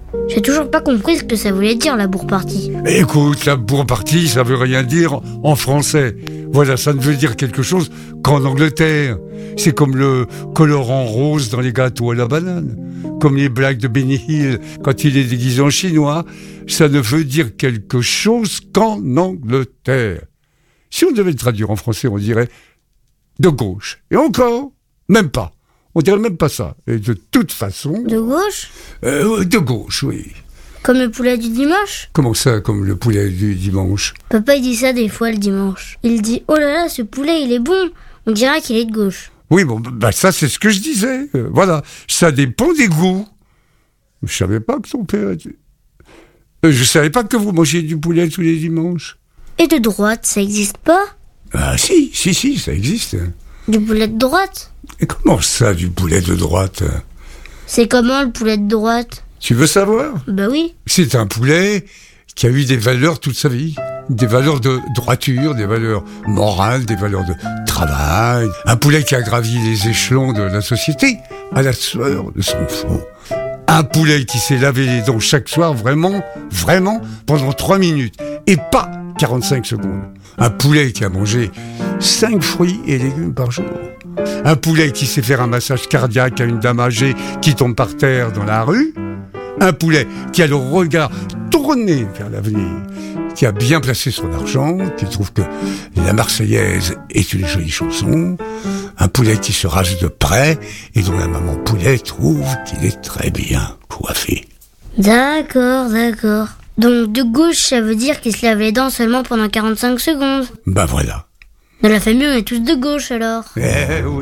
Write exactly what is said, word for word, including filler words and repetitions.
J'ai toujours pas compris ce que ça voulait dire, labour party. Écoute, labour party, ça veut rien dire en français. Voilà, ça ne veut dire quelque chose qu'en Angleterre. C'est comme le colorant rose dans les gâteaux à la banane. Comme les blagues de Benny Hill quand il est déguisé en chinois. Ça ne veut dire quelque chose qu'en Angleterre. Si on devait le traduire en français, on dirait de gauche. Et encore, même pas. On dirait même pas ça. Et de toute façon... De gauche ? euh, De gauche, oui. Comme le poulet du dimanche ? Comment ça, comme le poulet du dimanche ? Papa, il dit ça des fois le dimanche. Il dit, oh là là, ce poulet, il est bon. On dirait qu'il est de gauche. Oui, bon, bah ça, c'est ce que je disais. Euh, voilà, ça dépend des goûts. Je savais pas que ton père était... Euh, je savais pas que vous mangiez du poulet tous les dimanches. Et de droite, ça existe pas ? Ah si, si, si, ça existe. Du poulet de droite ? Et comment ça, du poulet de droite ? C'est comment le poulet de droite ? Tu veux savoir ? Bah oui. C'est un poulet qui a eu des valeurs toute sa vie. Des valeurs de droiture, des valeurs morales, des valeurs de travail. Un poulet qui a gravi les échelons de la société à la sueur de son front. Un poulet qui s'est lavé les dents chaque soir, vraiment, vraiment, pendant trois minutes. Et pas quarante-cinq secondes. Un poulet qui a mangé cinq fruits et légumes par jour. Un poulet qui sait faire un massage cardiaque à une dame âgée qui tombe par terre dans la rue. Un poulet qui a le regard tourné vers l'avenir, qui a bien placé son argent, qui trouve que la Marseillaise est une jolie chanson. Un poulet qui se rase de près et dont la maman poulet trouve qu'il est très bien coiffé. D'accord, d'accord. Donc de gauche, ça veut dire qu'il se lave les dents seulement pendant quarante-cinq secondes. Bah voilà. Dans la famille, on est tous de gauche alors. Eh oui.